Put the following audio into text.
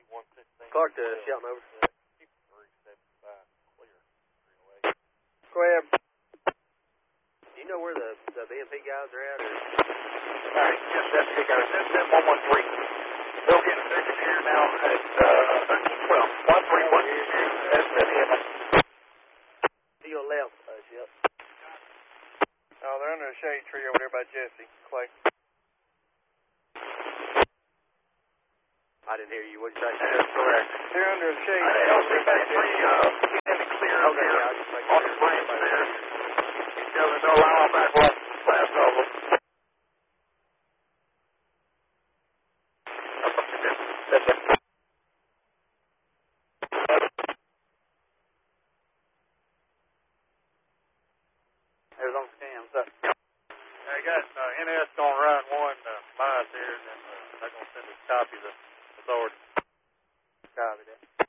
Clark to Shelton, over. Go ahead. Do you know where the BMP guys are at? Or? All right, yes, that's the guys. That's 113. They'll get second here now at 131. That's the To your left, Shep. Oh, they're under a shade tree over there by Jesse, Clay. I didn't hear you. What did you say? That's correct. They're under a shade tree. I'll see back tree, in the clear up Okay, there. I'll just make On the branch there. There's no allow back left, last over. That's it. Arizona scans up. I got NS going to run one bias here, and then they're going to send us a copy of the authority. Copy that.